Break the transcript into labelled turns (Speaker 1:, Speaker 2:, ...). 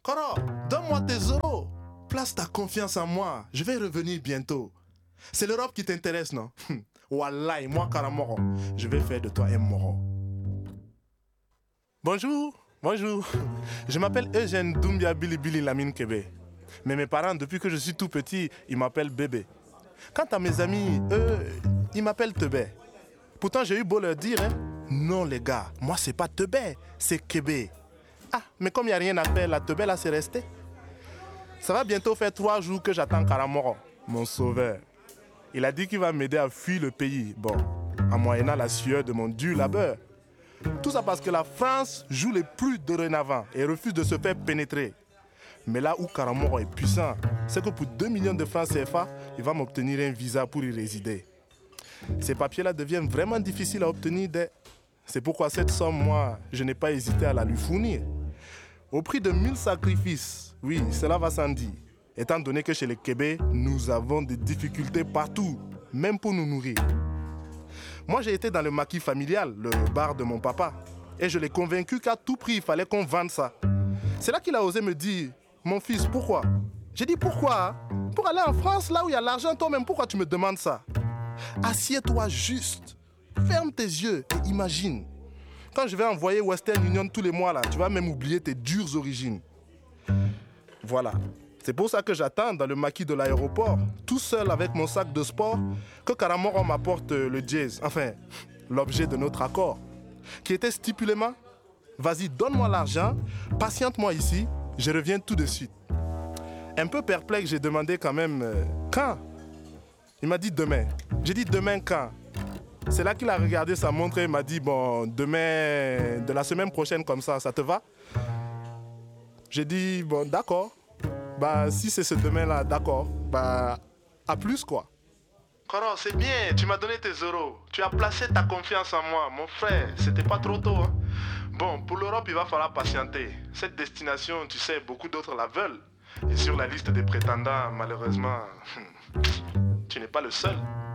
Speaker 1: Koro, donne-moi tes euros. Place ta confiance en moi. Je vais revenir bientôt. C'est l'Europe qui t'intéresse, non? Wallahi, moi, Karamoro, je vais faire de toi un moro. Bonjour. Je m'appelle Eugène Doumbia Bilibili Lamine Kébé. Mais mes parents, depuis que je suis tout petit, ils m'appellent bébé. Quant à mes amis, eux, ils m'appellent Tebé. Pourtant, j'ai eu beau leur dire, non les gars, moi c'est pas Tebé, c'est Kébé. Ah, mais comme il n'y a rien à faire, la Tebé là c'est resté. Ça va bientôt faire 3 jours que j'attends Karamoro, mon sauveur. Il a dit qu'il va m'aider à fuir le pays, bon, en moyennant la sueur de mon dur labeur. Tout ça parce que la France joue les plus dorénavant et refuse de se faire pénétrer. Mais là où Karamoro est puissant, c'est que pour 2 millions de francs CFA, il va m'obtenir un visa pour y résider. Ces papiers-là deviennent vraiment difficiles à obtenir. C'est pourquoi cette somme, moi, je n'ai pas hésité à la lui fournir. Au prix de 1000 sacrifices, oui, cela va sans dire. Étant donné que chez les Kébé, nous avons des difficultés partout, même pour nous nourrir. Moi, j'ai été dans le maquis familial, le bar de mon papa, et je l'ai convaincu qu'à tout prix, il fallait qu'on vende ça. C'est là qu'il a osé me dire, mon fils, pourquoi? J'ai dit, pourquoi? Pour aller en France, là où il y a l'argent, toi-même, pourquoi tu me demandes ça? Assieds-toi juste, ferme tes yeux et imagine. Quand je vais envoyer Western Union tous les mois, là, tu vas même oublier tes dures origines. Voilà. C'est pour ça que j'attends dans le maquis de l'aéroport, tout seul avec mon sac de sport, que Karamoro m'apporte le jazz, enfin, l'objet de notre accord, qui était stipulément, vas-y, donne-moi l'argent, patiente-moi ici, je reviens tout de suite. Un peu perplexe, j'ai demandé quand même, quand? Il m'a dit demain. J'ai dit demain quand? C'est là qu'il a regardé sa montre et m'a dit, bon, demain, de la semaine prochaine comme ça te va? J'ai dit, bon, d'accord. Bah, si c'est ce demain-là, d'accord. Bah, à plus, quoi. Koro, c'est bien, tu m'as donné tes euros. Tu as placé ta confiance en moi, mon frère. C'était pas trop tôt, hein. Bon, pour l'Europe, il va falloir patienter. Cette destination, tu sais, beaucoup d'autres la veulent. Et sur la liste des prétendants, malheureusement, tu n'es pas le seul.